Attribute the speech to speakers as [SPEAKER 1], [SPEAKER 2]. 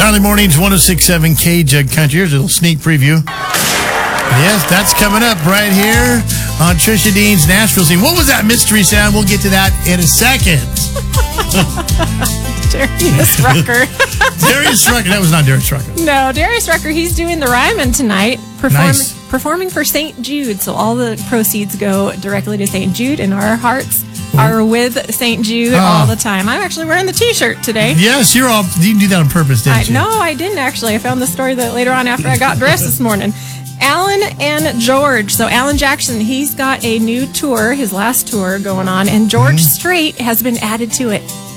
[SPEAKER 1] Valley Mornings, 106.7 KJUG Country. Here's a little sneak preview. Yes, that's coming up right here on Trisha Dean's Nashville scene. What was that mystery sound? We'll get to that in a second.
[SPEAKER 2] Darius Rucker.
[SPEAKER 1] Darius Rucker. That was not Darius Rucker.
[SPEAKER 2] No, Darius Rucker. He's doing the Ryman tonight. Performing for St. Jude. So all the proceeds go directly to St. Jude, and our hearts are with St. Jude all the time. I'm actually wearing the T-shirt today.
[SPEAKER 1] Yes, you didn't do that on purpose, didn't you?
[SPEAKER 2] No, I didn't actually. I found the story that later on after I got dressed this morning. Alan and George. So Alan Jackson, he's got a new tour, his last tour going on, and George Strait has been added to it.